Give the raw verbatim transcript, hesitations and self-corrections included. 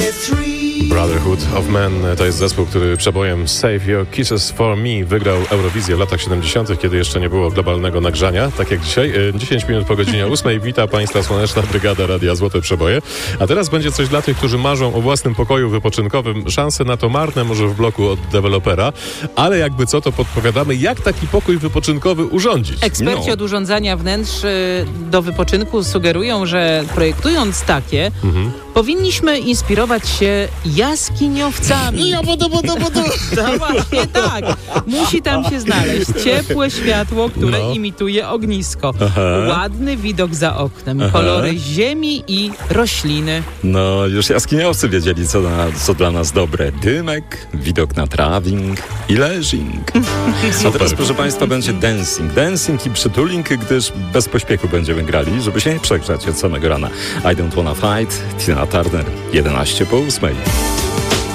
Brotherhood of Men to jest zespół, który przebojem Save Your Kisses for Me wygrał Eurowizję w latach siedemdziesiątych, kiedy jeszcze nie było globalnego nagrzania, tak jak dzisiaj. dziesięć minut po godzinie ósmej. Wita Państwa Słoneczna Brygada Radia Złote Przeboje. A teraz będzie coś dla tych, którzy marzą o własnym pokoju wypoczynkowym. Szanse na to marne może w bloku od dewelopera, ale jakby co, to podpowiadamy, jak taki pokój wypoczynkowy urządzić. Eksperci no. od urządzania wnętrz do wypoczynku sugerują, że projektując takie, mhm. powinniśmy inspirować się jaskiniowcami. Ja bodo, bodo, bodo. No właśnie tak. Musi tam się znaleźć ciepłe światło, które no. imituje ognisko. Aha. Ładny widok za oknem, Aha. kolory ziemi i rośliny. No, już jaskiniowcy wiedzieli, co, na, co dla nas dobre. Dymek, widok na trawing i leżing. A teraz, proszę Państwa, będzie dancing. Dancing i przytuling, gdyż bez pośpiechu będziemy grali, żeby się nie przegrzać od samego rana. I don't wanna fight, Tina Turner, jedenaście po ósmej.